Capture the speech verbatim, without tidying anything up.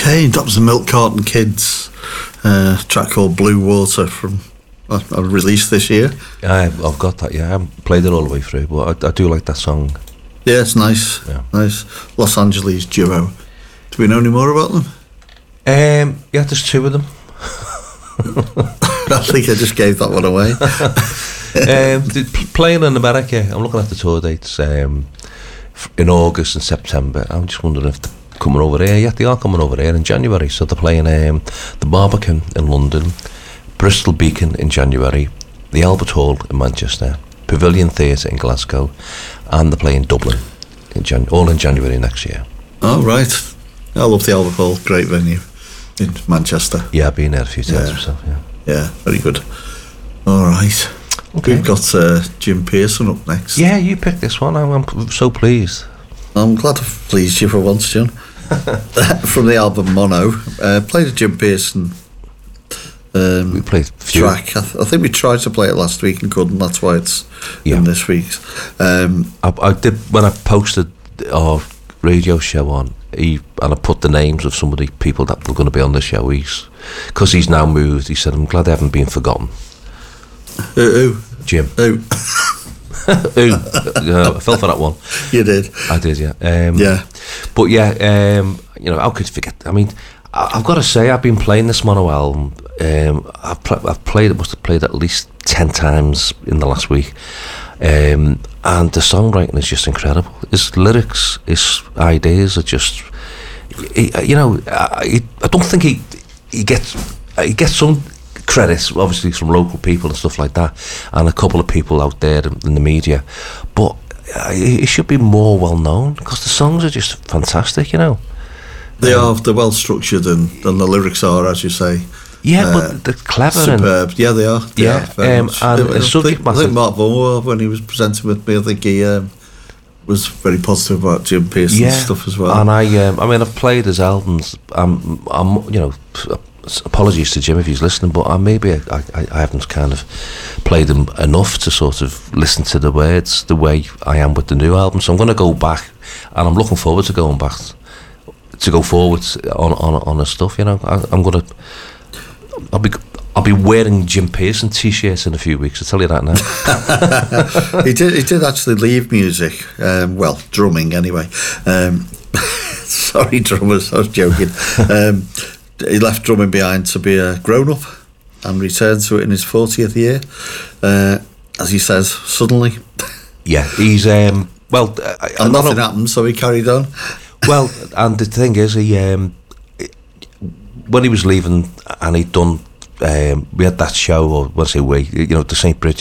Okay, that was the Milk Carton Kids, uh, track called Blue Water from a, a release this year. I, I've got that, yeah. I haven't played it all the way through, but I, I do like that song. Yeah, it's nice. Yeah. Nice. Los Angeles duo. Do we know any more about them? Um, yeah, there's two of them. I think I just gave that one away. um, playing in America, I'm looking at the tour dates um, in August and September. I'm just wondering if they're coming over here. Yeah, they are coming over here in January. So they're playing um, the Barbican in London, Bristol Beacon in January, the Albert Hall in Manchester, Pavilion Theatre in Glasgow, and they're playing Dublin, in Jan- all in January next year. Oh, right. I love the Albert Hall, great venue in Manchester. Yeah, I've been there a few times Yeah. myself, yeah. Yeah, very good. All right. Okay. We've got uh, Jim Pearson up next. Yeah, you picked this one. I'm, I'm so pleased. I'm glad I've pleased you for once, John. From the album Mono, uh, played a Jim Pearson um, We played a few. track. I, th- I think we tried to play it last week and couldn't. That's why it's Yeah. in this week's. Um, I, I did when I posted our radio show on, he, and I put the names of some of the people that were going to be on the show. He's because he's now moved. He said, "I'm glad they haven't been forgotten." who? Who? Jim, Who? Ooh, uh, I fell for that one. You did. I did, yeah. Um, Yeah. But yeah, um, you know, how could you forget? I mean, I, I've got to say, I've been playing this Mono album. Um, I've, pl- I've played it, must have played at least ten times in the last week. Um, and the songwriting is just incredible. His lyrics, his ideas are just, he, you know, I, I don't think he he gets he gets some credit, obviously, from local people and stuff like that, and a couple of people out there in, in the media, but uh, he should be more well known because the songs are just fantastic, you know. They um, are. They're well structured, and, and the lyrics are, as you say. Yeah, uh, but they're clever. Superb. And, yeah, they are. They yeah, are um, and I, a subject think, I matter. think Mark Vaughan, when he was presenting with me, I think he um, was very positive about Jim Pearson's yeah, stuff as well. And I, um, I mean, I've played his albums. I'm, I'm, you know, apologies to Jim if he's listening, but I maybe I, I, I haven't kind of played them enough to sort of listen to the words the way I am with the new album. So I'm going to go back, and I'm looking forward to going back to go forward on on on the stuff. You know, I, I'm going to. I'll be. I'll be wearing Jim Pearson t-shirts in a few weeks. I'll tell you that now. he did. He did actually leave music. Um, well, drumming anyway. Um, sorry, drummers. I was joking. Um, he left drumming behind to be a grown-up and returned to it in his fortieth year. Uh, as he says, suddenly. Yeah, he's um, well. I, and I nothing happened, so he carried on. Well, and the thing is, he um, when he was leaving, and he'd done. Um, we had that show, or what's it, we, you know, the Saint Bridget